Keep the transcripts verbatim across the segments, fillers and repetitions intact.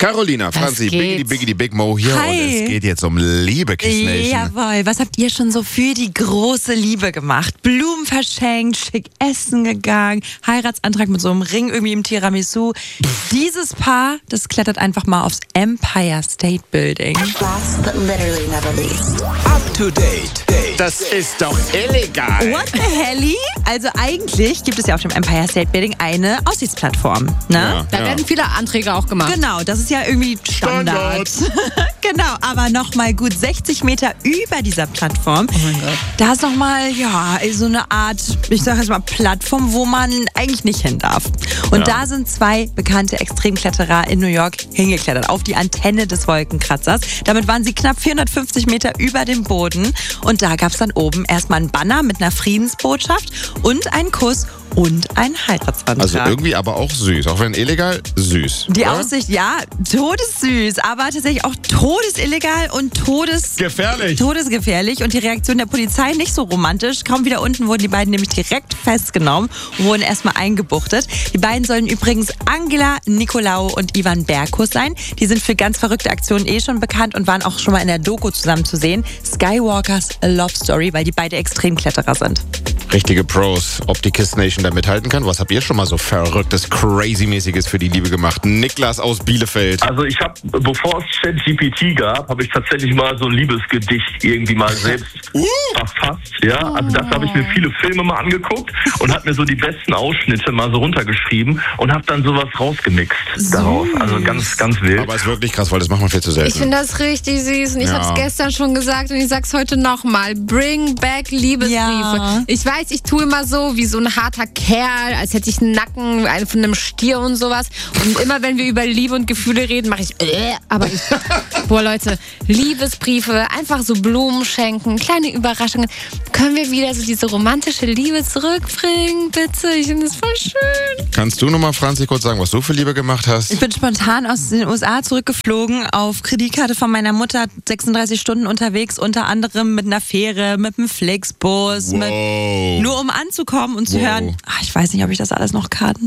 Carolina, Franzi, Biggity Biggity Big Mo hier. Hi. Und es geht jetzt um Liebe, Kiss Nation. Jawohl, was habt ihr schon so für die große Liebe gemacht? Blumen verschenkt, schick essen gegangen, Heiratsantrag mit so einem Ring irgendwie im Tiramisu. Dieses Paar, das klettert einfach mal aufs Empire State Building. Last but literally never least. Up to date. Das ist doch illegal. What the helly? Also eigentlich gibt es ja auf dem Empire State Building eine Aussichtsplattform. Ne? Ja, Da ja. werden viele Anträge auch gemacht. Genau, das ist ja irgendwie Standard. Genau, aber nochmal gut sechzig Meter über dieser Plattform. Oh mein Gott. Da ist nochmal, ja, so eine Art, ich sag jetzt mal Plattform, wo man eigentlich nicht hin darf. Und Ja. da sind zwei bekannte Extremkletterer in New York hingeklettert, auf die Antenne des Wolkenkratzers. Damit waren sie knapp vierhundertfünfzig Meter über dem Boden. Und da gab es dann oben erstmal einen Banner mit einer Friedensbotschaft und einen Kuss und einen Heiratsantrag. Also irgendwie aber auch süß. Auch wenn illegal, süß. Die oder? Aussicht, ja, todessüß, aber tatsächlich auch todesillegal und todes Gefährlich. todesgefährlich. Und die Reaktion der Polizei nicht so romantisch. Kaum wieder unten wurden die beiden nämlich direkt festgenommen und wurden erstmal eingebuchtet. Die beiden sollen übrigens Angela Nikolaou und Ivan Berkus sein. Die sind für ganz verrückte Aktionen eh schon bekannt und waren auch schon mal in der Doku zusammen zu sehen. Skywalkers A Love Story, weil die beide Extremkletterer sind. Richtige Pros. Ob die Kiss Nation da mithalten kann? Was habt ihr schon mal so verrücktes, crazy-mäßiges für die Liebe gemacht? Niklas aus Bielefeld. Also ich habe, bevor es ChatGPT gab, habe ich tatsächlich mal so ein Liebesgedicht irgendwie mal selbst verfasst. Ja, also das habe ich mir viele Filme mal angeguckt und habe mir so die besten Ausschnitte mal so runtergeschrieben und habe dann sowas rausgemixt daraus. Also ganz, ganz wild. Aber ist wirklich krass, weil das macht man viel zu selten. Ich finde das richtig süß und ich Ja. habe es gestern schon gesagt und ich sag's heute nochmal. Bring back Liebesbriefe. Ja. Ich weiß, ich tue immer so wie so ein harter Kerl, als hätte ich einen Nacken einen von einem Stier und sowas. Und immer wenn wir über Liebe und Gefühle reden, mache ich äh, aber ich, boah Leute, Liebesbriefe, einfach so Blumen schenken, kleine Überraschungen. Können wir wieder so diese romantische Liebe zurückbringen, bitte? Ich finde das voll schön. Kannst du nochmal, Franzi, kurz sagen, was du für Liebe gemacht hast? Ich bin spontan aus den U S A zurückgeflogen, auf Kreditkarte von meiner Mutter, sechsunddreißig Stunden unterwegs, unter anderem mit einer Fähre, mit einem Flixbus, mit, Wow. nur um anzukommen und zu Wow. hören, ach, ich weiß nicht, ob ich das alles noch kann.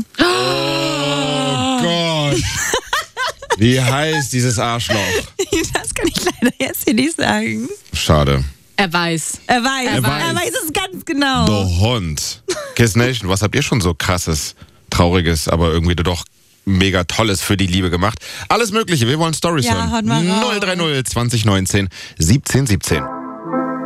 Oh Gott. Wie heißt dieses Arschloch? Das kann ich leider jetzt hier nicht sagen. Schade. Er weiß. Er weiß, Er weiß. er weiß es ganz genau. Du Hund. Kiss Nation, was habt ihr schon so krasses, trauriges, aber irgendwie doch mega tolles für die Liebe gemacht? Alles Mögliche, wir wollen Storys Ja, hören. haut mal raus. null drei null zwanzig neunzehn siebzehn siebzehn.